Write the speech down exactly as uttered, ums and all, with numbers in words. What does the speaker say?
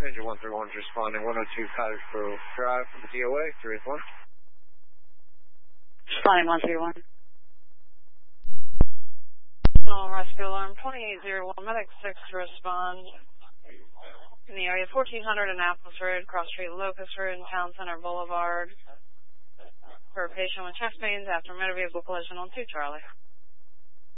Angel one three one is responding one oh two Cottage Grove Drive from the D O A, three eight one. Responding one three one. No, rescue alarm twenty-eight oh one, medic six to respond in the area fourteen hundred Annapolis Road, Cross Street, Locust Road, and Town Center Boulevard for a patient with chest pains after motor vehicle collision on two Charlie.